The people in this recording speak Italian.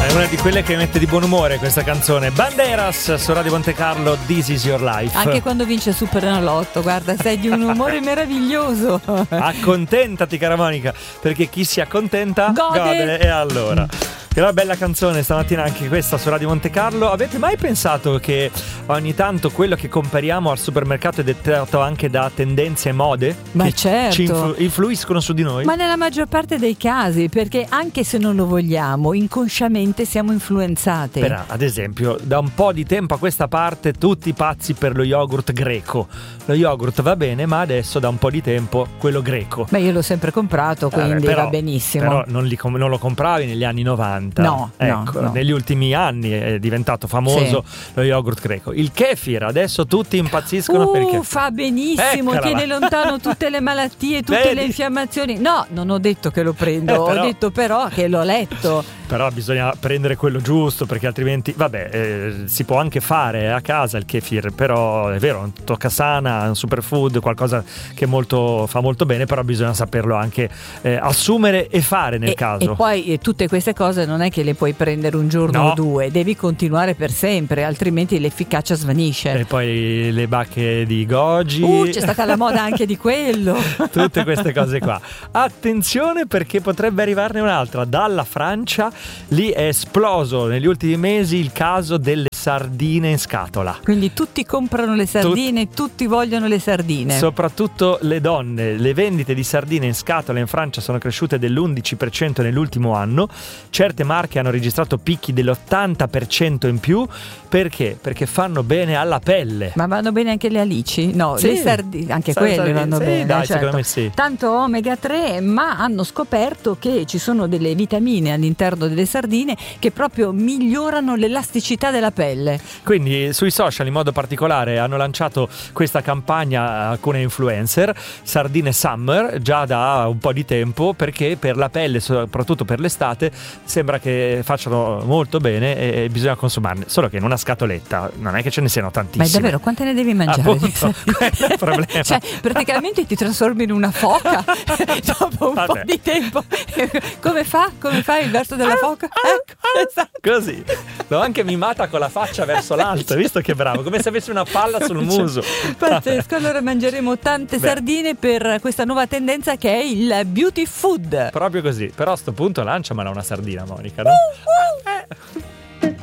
È una di quelle che mette di buon umore questa canzone. Banderas su Radio Monte Carlo, This Is Your Life. Anche quando vince Superenalotto, guarda, sei di un umore meraviglioso. Accontentati, cara Monica, perché chi si accontenta gode. E allora, che una bella canzone stamattina anche questa su Radio Monte Carlo. Avete mai pensato che ogni tanto quello che compariamo al supermercato è dettato anche da tendenze e mode? Ma che certo, ci influiscono su di noi? Ma nella maggior parte dei casi, perché anche se non lo vogliamo, inconsciamente siamo influenzati. Però, ad esempio, da un po' di tempo a questa parte tutti pazzi per lo yogurt greco. Lo yogurt va bene, ma adesso da un po' di tempo quello greco. Beh, io l'ho sempre comprato, quindi però, va benissimo. Però non lo compravi negli anni 90. No, ecco, no. negli ultimi anni è diventato famoso lo yogurt greco. Il kefir, adesso tutti impazziscono per il kefir. Fa benissimo, tiene lontano tutte le malattie, tutte le infiammazioni. No, non ho detto che lo prendo, ho detto però che l'ho letto. Però bisogna prendere quello giusto, perché altrimenti, si può anche fare a casa il kefir, però è vero, un toccasana, un superfood, qualcosa che fa molto bene, però bisogna saperlo anche assumere e fare nel caso. E poi tutte queste cose non è che le puoi prendere un giorno o due, devi continuare per sempre, altrimenti l'efficacia svanisce. E poi le bacche di goji. C'è stata la moda anche di quello. Tutte queste cose qua. Attenzione, perché potrebbe arrivarne un'altra dalla Francia. Lì è esploso negli ultimi mesi il caso delle sardine in scatola. Quindi tutti comprano le sardine, tutti vogliono le sardine. Soprattutto le donne. Le vendite di sardine in scatola in Francia sono cresciute dell'11% nell'ultimo anno. Certe marche hanno registrato picchi dell'80% in più. Perché? Perché fanno bene alla pelle. Ma vanno bene anche le alici? No, sì. Le sardine, anche quelle vanno bene. Dai, certo. secondo me sì. Tanto omega 3, ma hanno scoperto che ci sono delle vitamine all'interno delle sardine che proprio migliorano l'elasticità della pelle. Quindi sui social in modo particolare hanno lanciato questa campagna alcune influencer, Sardine Summer, già da un po' di tempo, perché per la pelle, soprattutto per l'estate, sembra che facciano molto bene e bisogna consumarne. Solo che in una scatoletta non è che ce ne siano tantissime. Ma è davvero, quante ne devi mangiare? Appunto, quello è il problema. Cioè, praticamente ti trasformi in una foca dopo un po' di tempo. Come fa il verso della foca? Ecco, esatto. Così. L'ho anche mimata con la faccia verso l'alto, visto che bravo, come se avessi una palla sul muso. Pazzesco. Allora mangeremo tante sardine per questa nuova tendenza che è il beauty food. Proprio così. Però a sto punto lanciamela una sardina, Monica, no?